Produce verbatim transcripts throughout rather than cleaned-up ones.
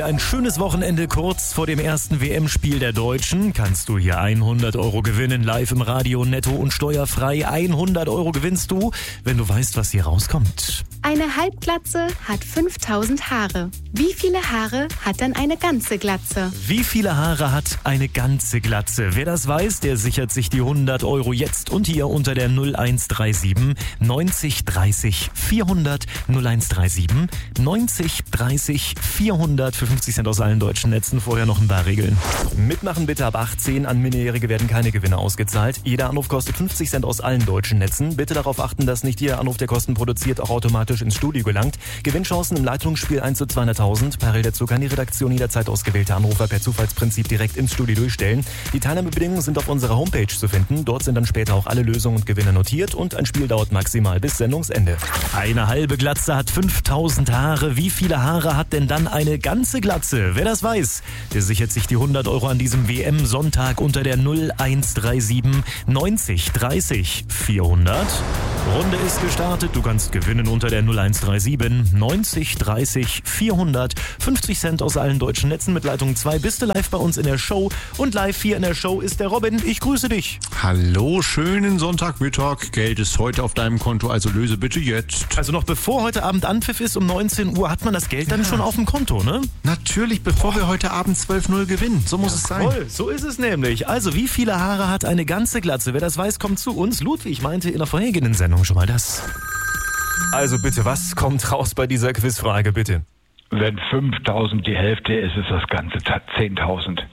Ein schönes Wochenende kurz vor dem ersten W M-Spiel der Deutschen. Kannst du hier hundert Euro gewinnen, live im Radio, netto und steuerfrei. hundert Euro gewinnst du, wenn du weißt, was hier rauskommt. Eine Halbglatze hat fünftausend Haare. Wie viele Haare hat dann eine ganze Glatze? Wie viele Haare hat eine ganze Glatze? Wer das weiß, der sichert sich die hundert Euro jetzt und hier unter der null eins drei sieben neunzig dreißig vierhundert. null eins drei sieben neunzig dreißig vierhundert für fünfzig Cent aus allen deutschen Netzen. Vorher noch ein paar Regeln. Mitmachen bitte ab achtzehn. An Minderjährige werden keine Gewinne ausgezahlt. Jeder Anruf kostet fünfzig Cent aus allen deutschen Netzen. Bitte darauf achten, dass nicht jeder Anruf, der Kosten produziert, auch automatisch ins Studio gelangt. Gewinnchancen im Leitungsspiel eins zu zweihunderttausend. Parallel dazu kann die Redaktion jederzeit ausgewählte Anrufer per Zufallsprinzip direkt ins Studio durchstellen. Die Teilnahmebedingungen sind auf unserer Homepage zu finden. Dort sind dann später auch alle Lösungen und Gewinne notiert und ein Spiel dauert maximal bis Sendungsende. Eine halbe Glatze hat fünftausend Haare. Wie viele Haare hat denn dann eine ganze Glatze? Wer das weiß, der sichert sich die hundert Euro an diesem W M-Sonntag unter der null eins drei sieben neunzig dreißig vierhundert. Runde ist gestartet. Du kannst gewinnen unter der null eins drei sieben neunzig dreißig vierhundert. fünfzig Cent aus allen deutschen Netzen mit Leitung zwei. Bist du live bei uns in der Show? Und live hier in der Show ist der Robin. Ich grüße dich. Hallo, schönen Sonntagmittag. Geld ist heute auf deinem Konto, also löse bitte jetzt. Also noch bevor heute Abend Anpfiff ist um neunzehn Uhr, hat man das Geld dann Ja. schon auf dem Konto, ne? Natürlich, bevor wir heute Abend zwölf null gewinnen. So muss es sein. Voll, so ist es nämlich. Also, wie viele Haare hat eine ganze Glatze? Wer das weiß, kommt zu uns. Ludwig meinte in der vorhergehenden Sendung schon mal das. Also bitte, was kommt raus bei dieser Quizfrage, bitte? Wenn fünftausend die Hälfte ist, ist das Ganze zehntausend.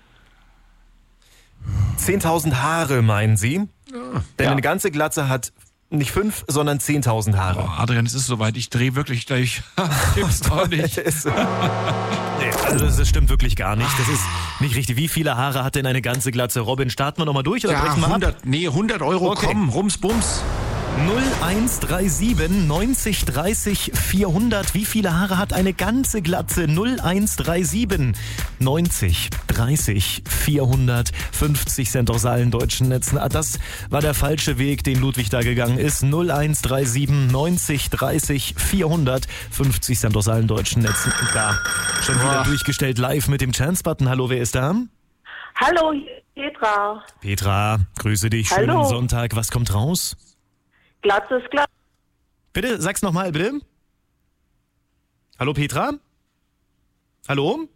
zehntausend Haare, meinen Sie? Ja. Denn Ja. eine ganze Glatze hat nicht fünf, sondern zehntausend Haare. Oh, Adrian, es ist soweit. Ich drehe wirklich gleich. Gibt's doch nicht. Es- nee, also das, das stimmt wirklich gar nicht. Das ist nicht richtig. Wie viele Haare hat denn eine ganze Glatze? Robin, starten wir nochmal durch oder Ja, brechen wir ab? hundert, nee, hundert Euro, Okay. komm, rums, bums. null eins drei sieben neunzig dreißig vierhundert. Wie viele Haare hat eine ganze Glatze? null eins drei sieben neunzig dreißig vierhundert. fünfzig Cent aus allen deutschen Netzen. Ah, das war der falsche Weg, den Ludwig da gegangen ist. null eins drei sieben neunzig dreißig vierhundert. fünfzig Cent aus allen deutschen Netzen. Und da schon wieder Boah. durchgestellt live mit dem Chance-Button. Hallo, wer ist da? Hallo, hier ist Petra. Petra, grüße dich. Schönen Hallo. Sonntag. Was kommt raus? Glatze ist glatt. Bitte, sag's nochmal, bitte. Hallo, Petra? Hallo?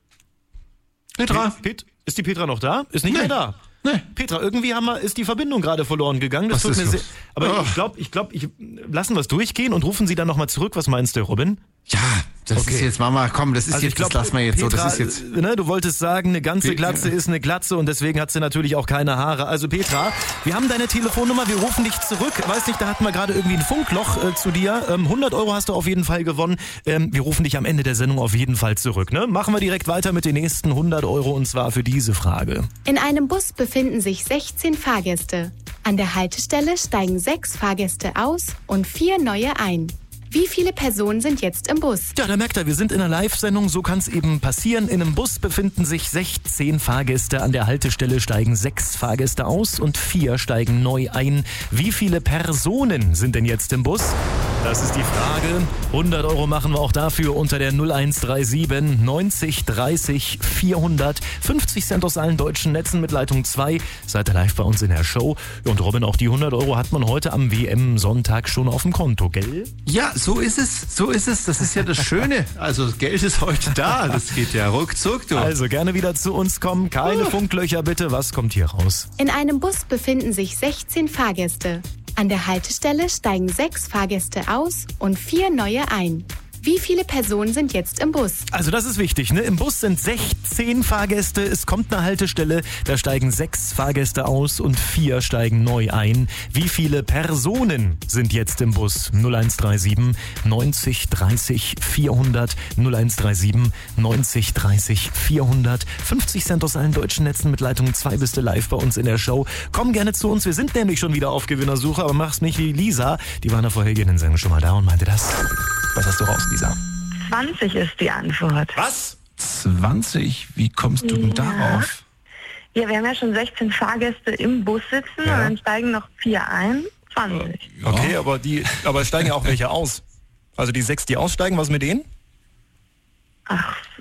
Petra. Pet, ist die Petra noch da? Ist nicht Nee. mehr da. Nee. Petra, irgendwie haben wir, ist die Verbindung gerade verloren gegangen. Das Was tut ist mir los? sehr. Aber Oh. ich glaube, ich glaube, ich lassen wir es durchgehen und rufen Sie dann nochmal zurück. Was meinst du, Robin? Ja, das Okay. ist jetzt, Mama, komm, das ist Also jetzt, ich glaube, das lassen wir jetzt Petra, so, das ist jetzt... Ne, du wolltest sagen, eine ganze Pe- Glatze ja. ist eine Glatze und deswegen hat sie natürlich auch keine Haare. Also Petra, wir haben deine Telefonnummer, wir rufen dich zurück. Weiß nicht, da hatten wir gerade irgendwie ein Funkloch äh, zu dir. Ähm, hundert Euro hast du auf jeden Fall gewonnen. Ähm, wir rufen dich am Ende der Sendung auf jeden Fall zurück. Ne? Machen wir direkt weiter mit den nächsten hundert Euro und zwar für diese Frage. In einem Bus befinden sich sechzehn Fahrgäste. An der Haltestelle steigen sechs Fahrgäste aus und vier neue ein. Wie viele Personen sind jetzt im Bus? Ja, da merkt er, wir sind in einer Live-Sendung, so kann es eben passieren. In einem Bus befinden sich sechzehn Fahrgäste. An der Haltestelle steigen sechs Fahrgäste aus und vier steigen neu ein. Wie viele Personen sind denn jetzt im Bus? Das ist die Frage. hundert Euro machen wir auch dafür unter der null eins drei sieben neunzig dreißig vierhundert. fünfzig Cent aus allen deutschen Netzen mit Leitung zwei. Seid ihr live bei uns in der Show. Und Robin, auch die hundert Euro hat man heute am W M-Sonntag schon auf dem Konto, gell? Ja, so ist es, so ist es, das ist ja das Schöne. Also das Geld ist heute da, das geht ja ruckzuck, du. Also gerne wieder zu uns kommen. Keine Funklöcher bitte. Was kommt hier raus? In einem Bus befinden sich sechzehn Fahrgäste. An der Haltestelle steigen sechs Fahrgäste aus und vier neue ein. Wie viele Personen sind jetzt im Bus? Also das ist wichtig, ne? Im Bus sind sechzehn Fahrgäste, es kommt eine Haltestelle, da steigen sechs Fahrgäste aus und vier steigen neu ein. Wie viele Personen sind jetzt im Bus? null eins drei sieben neunzig dreißig vierhundert, null eins drei sieben neunzig dreißig vierhundert. fünfzig Cent aus allen deutschen Netzen mit Leitung zwei bist du live bei uns in der Show. Komm gerne zu uns, wir sind nämlich schon wieder auf Gewinnersuche, aber mach's nicht wie Lisa. Die war in der vorhergehenden Sendung schon mal da und meinte das. Was hast du raus, Lisa? zwanzig ist die Antwort. Was? zwanzig, wie kommst du denn Ja. darauf? Ja, wir haben ja schon sechzehn Fahrgäste im Bus sitzen Ja. und dann steigen noch vier ein. zwanzig. Okay, aber die, aber steigen ja auch welche aus. Also die sechs, die aussteigen, was mit denen? Ach,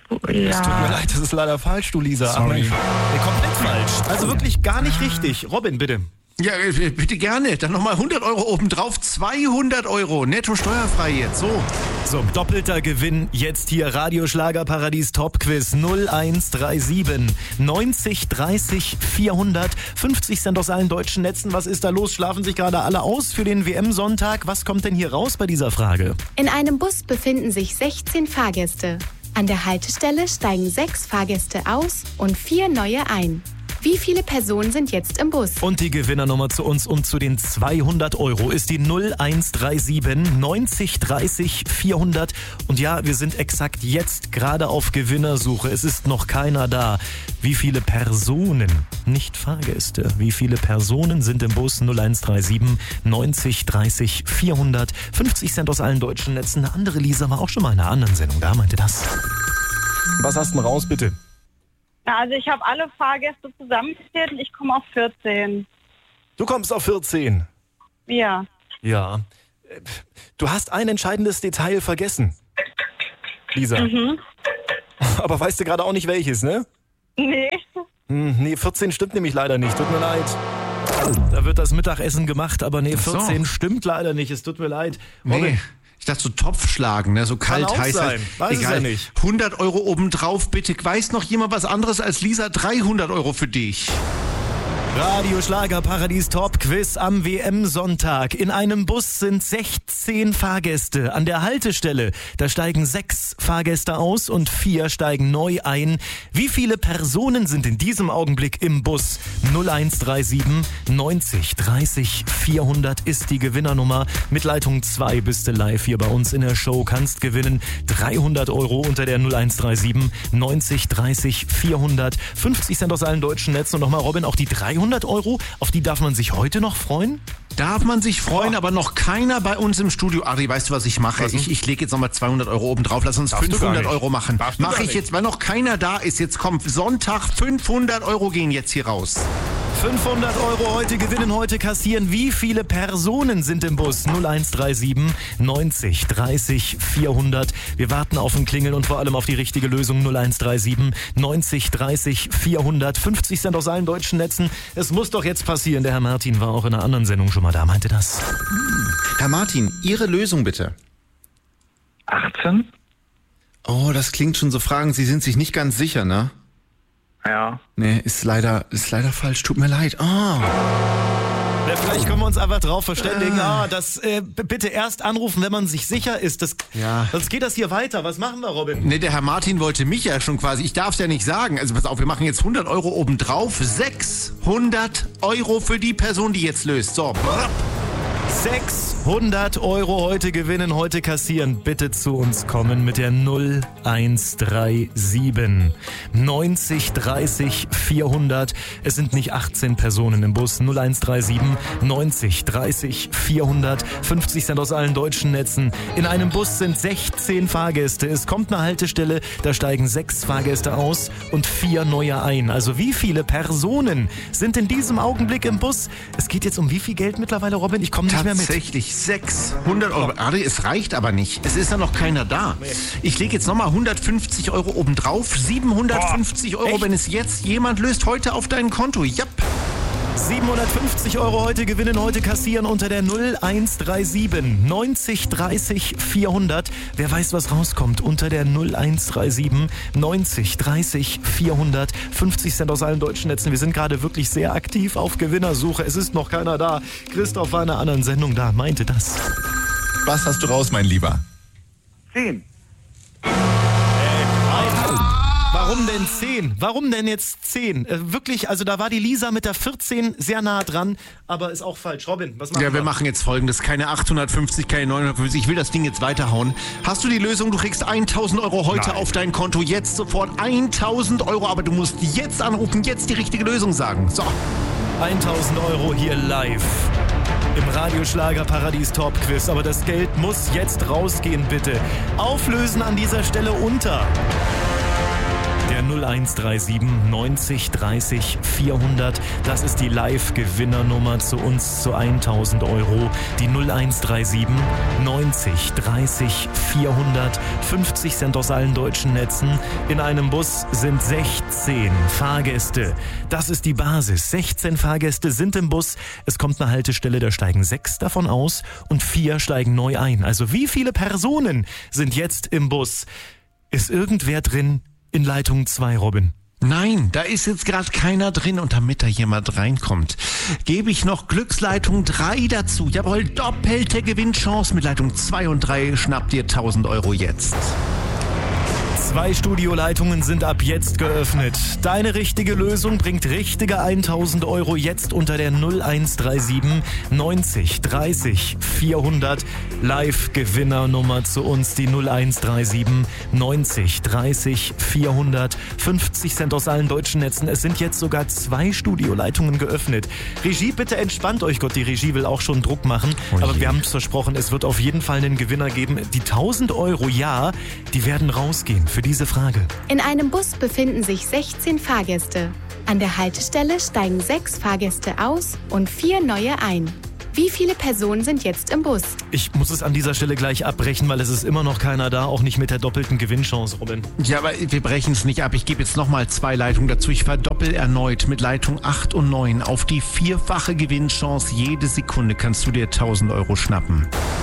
Es tut mir Ja. leid, das ist leider falsch, du Lisa. Ach, Mensch. Nee, komplett falsch. Also wirklich gar nicht richtig. Robin, bitte. Ja, äh, bitte gerne. Dann nochmal hundert Euro obendrauf. zweihundert Euro. Netto steuerfrei jetzt. So. So, doppelter Gewinn. Jetzt hier Radio Schlagerparadies Top Quiz null eins drei sieben neunzig dreißig vierhundert. fünfzig Cent aus allen deutschen Netzen. Was ist da los? Schlafen sich gerade alle aus für den W M-Sonntag? Was kommt denn hier raus bei dieser Frage? In einem Bus befinden sich sechzehn Fahrgäste. An der Haltestelle steigen sechs Fahrgäste aus und vier neue ein. Wie viele Personen sind jetzt im Bus? Und die Gewinnernummer zu uns und zu den zweihundert Euro ist die null eins drei sieben neunzig dreißig vierhundert. Und ja, wir sind exakt jetzt gerade auf Gewinnersuche. Es ist noch keiner da. Wie viele Personen, nicht Fahrgäste, wie viele Personen sind im Bus? null eins drei sieben neunzig dreißig vierhundert. fünfzig Cent aus allen deutschen Netzen. Eine andere Lisa war auch schon mal in einer anderen Sendung. Da meinte das. Was hast du denn raus, bitte? Also ich habe alle Fahrgäste zusammengezählt und ich komme auf vierzehn. Du kommst auf vierzehn. Ja. Ja. Du hast ein entscheidendes Detail vergessen, Lisa. Mhm. Aber weißt du gerade auch nicht welches, ne? Nee. Hm, nee, vierzehn stimmt nämlich leider nicht. Tut mir leid. Da wird das Mittagessen gemacht, aber nee, so. vierzehn stimmt leider nicht. Es tut mir leid. Robin, Nee. Ich dachte so Topf schlagen, ne? So kalt, auch heiß. sein. Weiß es Egal. ja nicht. hundert Euro obendrauf, bitte. Weiß noch jemand was anderes als Lisa? dreihundert Euro für dich. Radio Schlagerparadies Top Quiz am W M-Sonntag. In einem Bus sind sechzehn Fahrgäste. An der Haltestelle, da steigen sechs Fahrgäste aus und vier steigen neu ein. Wie viele Personen sind in diesem Augenblick im Bus? null eins drei sieben neunzig dreißig vierhundert ist die Gewinnernummer. Mit Leitung zwei bist du live hier bei uns in der Show. Kannst gewinnen dreihundert Euro unter der null eins drei sieben neunzig dreißig vierhundert. fünfzig Cent aus allen deutschen Netzen. Und nochmal, Robin, auch die dreihundert Euro, auf die darf man sich heute noch freuen? Darf man sich freuen, aber noch keiner bei uns im Studio. Ari, weißt du, was ich mache? Was denn? Ich, ich lege jetzt nochmal zweihundert Euro oben drauf. Lass uns Darfst du gar fünfhundert nicht. Euro machen. Darfst du Mache gar ich nicht. jetzt, weil noch keiner da ist. Jetzt kommt Sonntag, fünfhundert Euro gehen jetzt hier raus. fünfhundert Euro heute gewinnen, heute kassieren. Wie viele Personen sind im Bus? null eins drei sieben neunzig dreißig vierhundert. Wir warten auf ein Klingeln und vor allem auf die richtige Lösung. null eins drei sieben neunzig dreißig vierhundert. fünfzig Cent aus allen deutschen Netzen. Es muss doch jetzt passieren. Der Herr Martin war auch in einer anderen Sendung schon mal da, meinte das. Herr Martin, Ihre Lösung bitte. achtzehn? Oh, das klingt schon so fragend. Sie sind sich nicht ganz sicher, ne? Ja. Nee, ist leider, ist leider falsch. Tut mir leid. Oh. Ja, vielleicht können wir uns einfach drauf verständigen. Ah, das äh, b- bitte erst anrufen, wenn man sich sicher ist. Das, Ja. Sonst geht das hier weiter. Was machen wir, Robin? Ne, der Herr Martin wollte mich ja schon quasi. Ich darf es ja nicht sagen. Also pass auf, wir machen jetzt hundert Euro obendrauf. sechshundert Euro für die Person, die jetzt löst. So. sechshundert Euro heute gewinnen, heute kassieren. Bitte zu uns kommen mit der null eins drei sieben neunzig dreißig vierhundert. Es sind nicht achtzehn Personen im Bus. null eins drei sieben neunzig dreißig vierhundert. fünfzig Cent aus allen deutschen Netzen. In einem Bus sind sechzehn Fahrgäste. Es kommt eine Haltestelle, da steigen sechs Fahrgäste aus und vier neue ein. Also wie viele Personen sind in diesem Augenblick im Bus? Es geht jetzt um wie viel Geld mittlerweile, Robin? Ich komme nicht mehr mit. Tatsächlich sechshundert Euro. Ari, es reicht aber nicht. Es ist ja noch keiner da. Ich lege jetzt nochmal hundertfünfzig Euro obendrauf. siebenhundertfünfzig Euro, echt? wenn es jetzt jemand löst, heute auf dein Konto. Japp. siebenhundertfünfzig Euro heute gewinnen, heute kassieren unter der null eins drei sieben neunzig dreißig vierhundert. Wer weiß, was rauskommt unter der null eins drei sieben neunzig dreißig vierhundert. fünfzig Cent aus allen deutschen Netzen. Wir sind gerade wirklich sehr aktiv auf Gewinnersuche. Es ist noch keiner da. Christoph war in einer anderen Sendung da, meinte das. Was hast du raus, mein Lieber? zehn. Warum denn zehn? Warum denn jetzt zehn? Äh, wirklich, also da war die Lisa mit der vierzehn sehr nah dran, aber ist auch falsch. Robin, was machen Ja, wir wir? machen jetzt Folgendes. Keine achthundertfünfzig, keine neunhundertfünfzig. Ich will das Ding jetzt weiterhauen. Hast du die Lösung? Du kriegst tausend Euro heute Nein. auf dein Konto. Jetzt sofort tausend Euro. Aber du musst jetzt anrufen, jetzt die richtige Lösung sagen. So. tausend Euro hier live im Radio Schlagerparadies Top Quiz. Aber das Geld muss jetzt rausgehen, bitte. Auflösen an dieser Stelle unter der null eins drei sieben neunzig dreißig vierhundert. Das ist die Live-Gewinnernummer zu uns zu tausend Euro. Die null eins drei sieben neunzig dreißig vierhundert. fünfzig Cent aus allen deutschen Netzen. In einem Bus sind sechzehn Fahrgäste. Das ist die Basis. sechzehn Fahrgäste sind im Bus. Es kommt eine Haltestelle, da steigen sechs davon aus und vier steigen neu ein. Also wie viele Personen sind jetzt im Bus? Ist irgendwer drin in Leitung zwei, Robin? Nein, da ist jetzt gerade keiner drin und damit da jemand reinkommt, gebe ich noch Glücksleitung drei dazu. Jawohl, doppelte Gewinnchance mit Leitung zwei und drei. Schnappt ihr tausend Euro jetzt. Zwei Studioleitungen sind ab jetzt geöffnet. Deine richtige Lösung bringt richtige tausend Euro jetzt unter der null eins drei sieben neunzig dreißig vierhundert. Live-Gewinnernummer zu uns, die null eins drei sieben neunzig dreißig vierhundert. fünfzig Cent aus allen deutschen Netzen. Es sind jetzt sogar zwei Studioleitungen geöffnet. Regie, bitte entspannt euch. Gott, die Regie will auch schon Druck machen. Oh aber je. wir haben es versprochen, es wird auf jeden Fall einen Gewinner geben. Die tausend Euro, ja, die werden rausgehen für diese Frage. In einem Bus befinden sich sechzehn Fahrgäste. An der Haltestelle steigen sechs Fahrgäste aus und vier neue ein. Wie viele Personen sind jetzt im Bus? Ich muss es an dieser Stelle gleich abbrechen, weil es ist immer noch keiner da, auch nicht mit der doppelten Gewinnchance, Robin. Ja, aber wir brechen es nicht ab. Ich gebe jetzt nochmal zwei Leitungen dazu. Ich verdoppel erneut mit Leitung acht und neun auf die vierfache Gewinnchance. Jede Sekunde kannst du dir tausend Euro schnappen.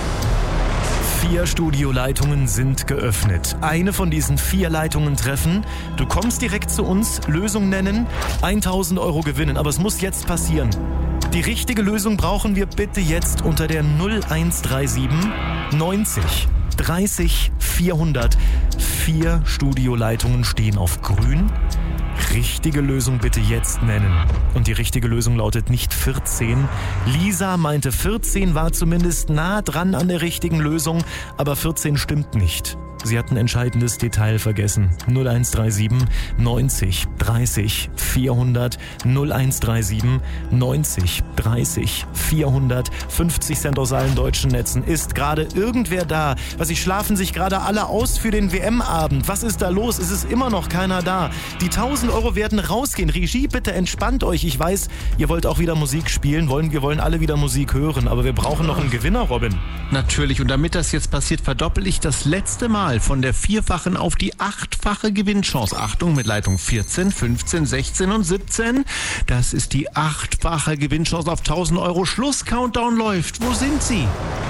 Vier Studioleitungen sind geöffnet. Eine von diesen vier Leitungen treffen. Du kommst direkt zu uns, Lösung nennen, tausend Euro gewinnen. Aber es muss jetzt passieren. Die richtige Lösung brauchen wir bitte jetzt unter der null eins drei sieben neunzig dreißig vierhundert. Vier Studioleitungen stehen auf grün. Richtige Lösung bitte jetzt nennen. Und die richtige Lösung lautet nicht vierzehn. Lisa meinte vierzehn, war zumindest nah dran an der richtigen Lösung, aber vierzehn stimmt nicht. Sie hat ein entscheidendes Detail vergessen. null eins drei sieben neunzig dreißig vierhundert. null eins drei sieben neunzig dreißig vierhundert. fünfzig Cent aus allen deutschen Netzen. Ist gerade irgendwer da? Was, sie schlafen sich gerade alle aus für den W M-Abend. Was ist da los? Es ist immer noch keiner da. Die tausend Euro werden rausgehen. Regie, bitte entspannt euch. Ich weiß, ihr wollt auch wieder Musik spielen. Wollen, wir wollen alle wieder Musik hören. Aber wir brauchen noch einen Gewinner, Robin. Natürlich. Und damit das jetzt passiert, verdoppel ich das letzte Mal von der vierfachen auf die achtfache Gewinnchance. Achtung, mit Leitung vierzehn, fünfzehn, sechzehn und siebzehn. Das ist die achtfache Gewinnchance auf tausend Euro. Schluss-Countdown läuft. Wo sind sie?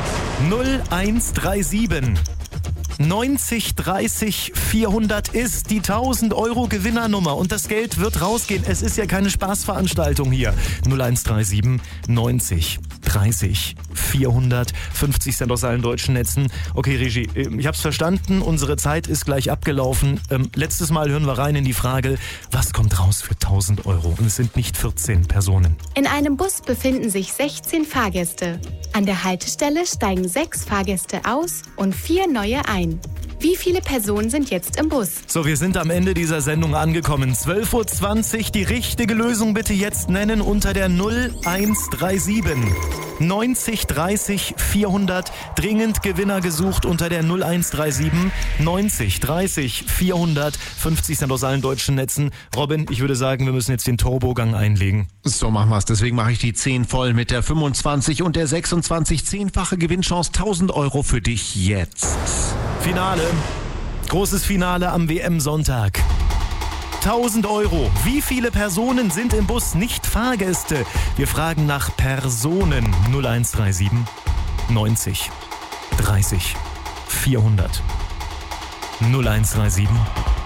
null eins drei sieben neunzig dreißig vierhundert ist die tausend Euro Gewinnernummer und das Geld wird rausgehen. Es ist ja keine Spaßveranstaltung hier. null eins drei sieben neunzig dreißig vierhundert. fünfzig Cent aus allen deutschen Netzen. Okay, Regie, ich hab's verstanden. Unsere Zeit ist gleich abgelaufen. Ähm, letztes Mal hören wir rein in die Frage, was kommt raus für tausend Euro? Und es sind nicht vierzehn Personen. In einem Bus befinden sich sechzehn Fahrgäste. An der Haltestelle steigen sechs Fahrgäste aus und vier neue ein. Wie viele Personen sind jetzt im Bus? So, wir sind am Ende dieser Sendung angekommen. zwölf Uhr zwanzig, die richtige Lösung bitte jetzt nennen unter der null eins drei sieben neunzig dreißig vierhundert. Dringend Gewinner gesucht unter der null eins drei sieben neunzig dreißig vierhundert. fünfzig Cent aus allen deutschen Netzen. Robin, ich würde sagen, wir müssen jetzt den Turbogang einlegen. So machen wir es. Deswegen mache ich die zehn voll mit der fünfundzwanzig und der sechsundzwanzig. Zehnfache Gewinnchance, tausend Euro für dich jetzt. Finale. Großes Finale am W M-Sonntag. tausend Euro. Wie viele Personen sind im Bus? Nicht Fahrgäste. Wir fragen nach Personen. null eins drei sieben neunzig dreißig vierhundert. null eins drei sieben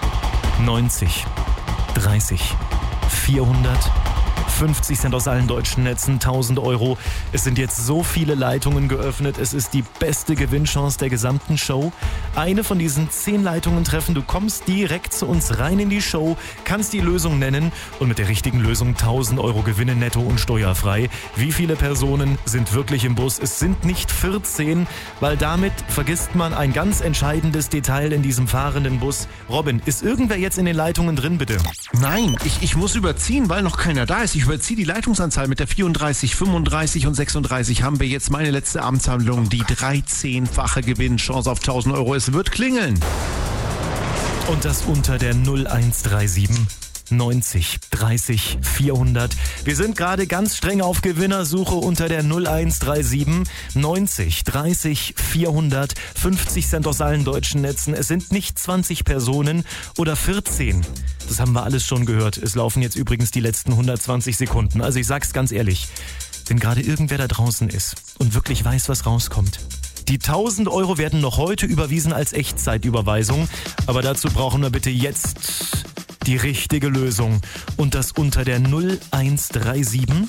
neunzig dreißig vierhundert. fünfzig Cent aus allen deutschen Netzen, tausend Euro. Es sind jetzt so viele Leitungen geöffnet. Es ist die beste Gewinnchance der gesamten Show. Eine von diesen zehn Leitungen treffen. Du kommst direkt zu uns rein in die Show, kannst die Lösung nennen und mit der richtigen Lösung tausend Euro gewinnen, netto und steuerfrei. Wie viele Personen sind wirklich im Bus? Es sind nicht vierzehn, weil damit vergisst man ein ganz entscheidendes Detail in diesem fahrenden Bus. Robin, ist irgendwer jetzt in den Leitungen drin, bitte? Nein, ich, ich muss überziehen, weil noch keiner da ist. Ich überziehe die Leitungsanzahl mit der vierunddreißig, fünfunddreißig und sechsunddreißig. Haben wir jetzt meine letzte Amtshandlung, die dreizehnfache Gewinnchance auf tausend Euro. Es wird klingeln. Und das unter der null eins drei sieben neunzig dreißig vierhundert. Wir sind gerade ganz streng auf Gewinnersuche unter der null eins drei sieben neunzig dreißig vierhundert. fünfzig Cent aus allen deutschen Netzen. Es sind nicht zwanzig Personen oder vierzehn. Das haben wir alles schon gehört. Es laufen jetzt übrigens die letzten hundertzwanzig Sekunden. Also ich sag's ganz ehrlich, wenn gerade irgendwer da draußen ist und wirklich weiß, was rauskommt. Die tausend Euro werden noch heute überwiesen als Echtzeitüberweisung. Aber dazu brauchen wir bitte jetzt die richtige Lösung. Und das unter der null eins drei sieben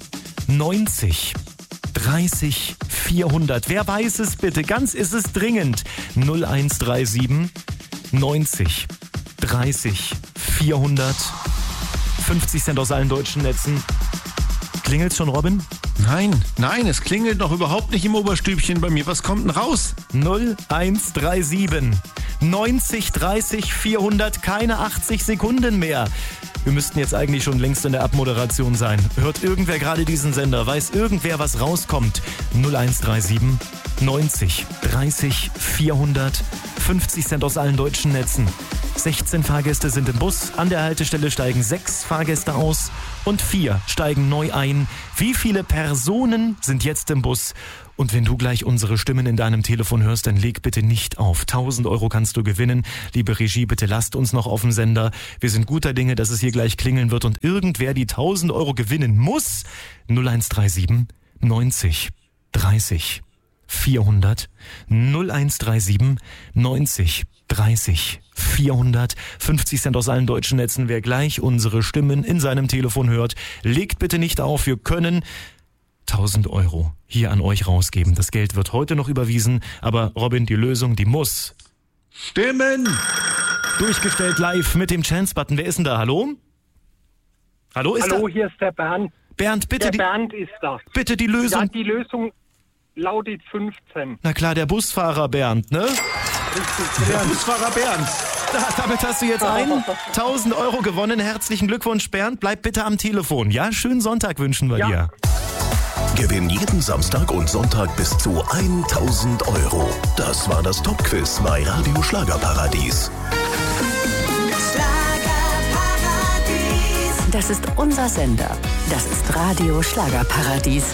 neunzig dreißig vierhundert. Wer weiß es bitte? Ganz ist es dringend. null eins drei sieben neunzig dreißig vierhundert. fünfzig Cent aus allen deutschen Netzen. Klingelt's schon, Robin? Nein, nein, es klingelt noch überhaupt nicht im Oberstübchen bei mir. Was kommt denn raus? null eins drei sieben neunzig dreißig vierhundert, keine achtzig Sekunden mehr. Wir müssten jetzt eigentlich schon längst in der Abmoderation sein. Hört irgendwer gerade diesen Sender? Weiß irgendwer, was rauskommt? null eins drei sieben neunzig dreißig vierhundert, fünfzig Cent aus allen deutschen Netzen. sechzehn Fahrgäste sind im Bus. An der Haltestelle steigen sechs Fahrgäste aus und vier steigen neu ein. Wie viele Personen sind jetzt im Bus? Und wenn du gleich unsere Stimmen in deinem Telefon hörst, dann leg bitte nicht auf. tausend Euro kannst du gewinnen. Liebe Regie, bitte lasst uns noch auf dem Sender. Wir sind guter Dinge, dass es hier gleich klingeln wird und irgendwer die tausend Euro gewinnen muss. null eins drei sieben neunzig dreißig vierhundert. null eins drei sieben neunzig dreißig vierhundert. fünfzig Cent aus allen deutschen Netzen. Wer gleich unsere Stimmen in seinem Telefon hört, legt bitte nicht auf. Wir können tausend Euro hier an euch rausgeben. Das Geld wird heute noch überwiesen, aber Robin, die Lösung, die muss stimmen. Durchgestellt live mit dem Chance-Button. Wer ist denn da? Hallo? Hallo, ist Hallo, da? hier ist der Bernd. Bernd, bitte Der die, Bernd ist da. bitte die Lösung. Ja, die Lösung lautet fünfzehn. Na klar, der Busfahrer Bernd, ne? Der Busfahrer Bernd. Da, damit hast du jetzt tausend Euro gewonnen. Herzlichen Glückwunsch, Bernd. Bleib bitte am Telefon. Ja, schönen Sonntag wünschen wir Ja. dir. Gewinn jeden Samstag und Sonntag bis zu tausend Euro. Das war das Top-Quiz bei Radio Schlagerparadies. Das ist unser Sender. Das ist Radio Schlagerparadies.